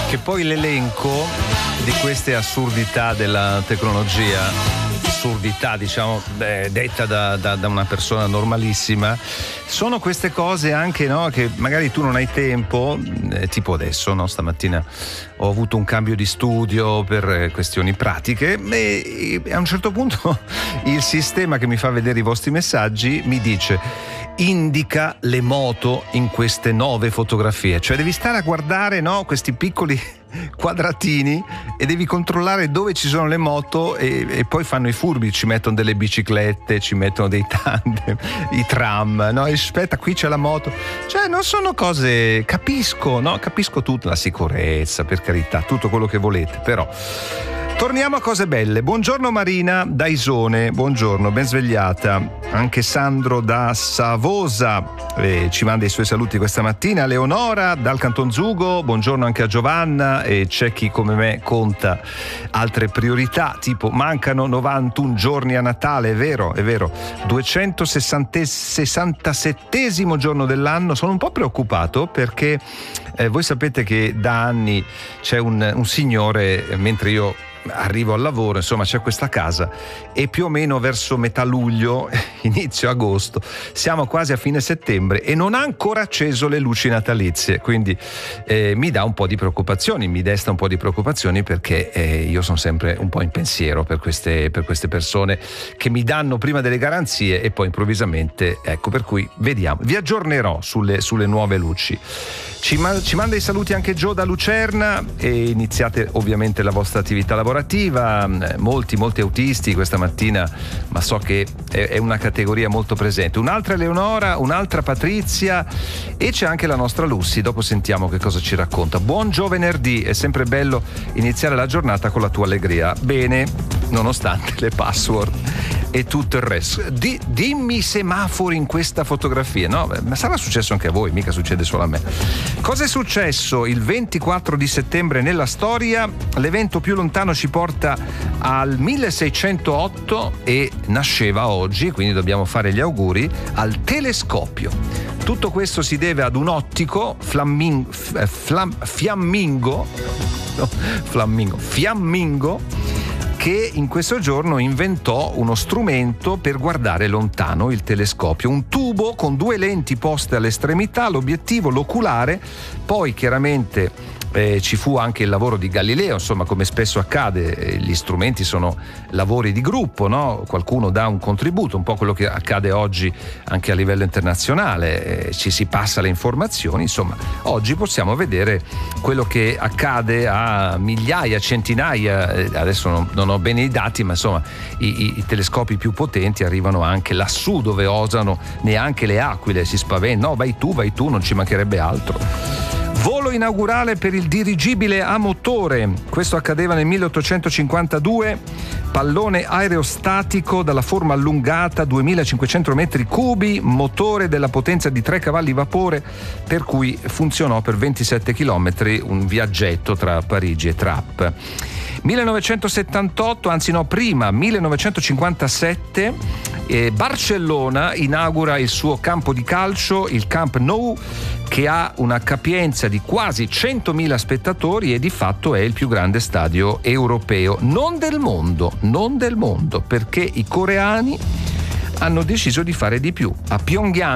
che poi l'elenco di queste assurdità della tecnologia, assurdità diciamo detta da una persona normalissima, sono queste cose anche, no, che magari tu non hai tempo, tipo adesso, no, stamattina ho avuto un cambio di studio per questioni pratiche e a un certo punto il sistema che mi fa vedere i vostri messaggi mi dice: indica le moto in queste 9 fotografie, cioè devi stare a guardare, no, questi piccoli quadratini e devi controllare dove ci sono le moto e poi fanno i furbi, ci mettono delle biciclette, ci mettono dei tandem, i tram, no, e aspetta, qui c'è la moto, cioè non sono cose, capisco, no, capisco tutta la sicurezza, per carità, tutto quello che volete, però torniamo a cose belle. Buongiorno Marina da Isone, buongiorno, ben svegliata. Anche Sandro da Savosa ci manda i suoi saluti questa mattina. Leonora dal Canton Zugo, buongiorno anche a Giovanna. E c'è chi come me conta altre priorità, tipo mancano 91 giorni a Natale, è vero, 267esimo giorno dell'anno. Sono un po' preoccupato perché voi sapete che da anni c'è un signore, mentre io arrivo al lavoro, insomma c'è questa casa e più o meno verso metà luglio, inizio agosto, siamo quasi a fine settembre e non ha ancora acceso le luci natalizie, quindi mi dà un po' di preoccupazioni, mi desta un po' di preoccupazioni perché io sono sempre un po' in pensiero per queste persone che mi danno prima delle garanzie e poi improvvisamente, ecco, per cui vediamo, vi aggiornerò sulle nuove luci. Ci manda i saluti anche Gio da Lucerna e iniziate ovviamente la vostra attività lavorativa, molti autisti questa mattina, ma so che è una categoria molto presente. Un'altra Eleonora, un'altra Patrizia e c'è anche la nostra Lussi, dopo sentiamo che cosa ci racconta. Buon venerdì, è sempre bello iniziare la giornata con la tua allegria. Bene, nonostante le password e tutto il resto. Dimmi i semafori in questa fotografia, no? Ma sarà successo anche a voi, mica succede solo a me. Cosa è successo il 24 di settembre nella storia? L'evento più lontano ci porta al 1608 e nasceva oggi, quindi dobbiamo fare gli auguri, al telescopio. Tutto questo si deve ad un ottico fiammingo che in questo giorno inventò uno strumento per guardare lontano, il telescopio, un tubo con 2 lenti poste all'estremità, l'obiettivo, l'oculare, poi chiaramente ci fu anche il lavoro di Galileo, insomma, come spesso accade, gli strumenti sono lavori di gruppo, no? Qualcuno dà un contributo, un po' quello che accade oggi anche a livello internazionale, ci si passa le informazioni, insomma, oggi possiamo vedere quello che accade a migliaia, centinaia, adesso non ho bene i dati, ma insomma i telescopi più potenti arrivano anche lassù dove osano neanche le aquile, si spaventano, no, vai tu, non ci mancherebbe altro. Volo inaugurale per il dirigibile a motore, questo accadeva nel 1852, pallone aerostatico dalla forma allungata, 2500 metri cubi, motore della potenza di 3 cavalli vapore, per cui funzionò per 27 chilometri, un viaggetto tra Parigi e Trappes. 1978, anzi no, prima, 1957, Barcellona inaugura il suo campo di calcio, il Camp Nou, che ha una capienza di quasi 100.000 spettatori e di fatto è il più grande stadio europeo, non del mondo, perché i coreani hanno deciso di fare di più. A Pyongyang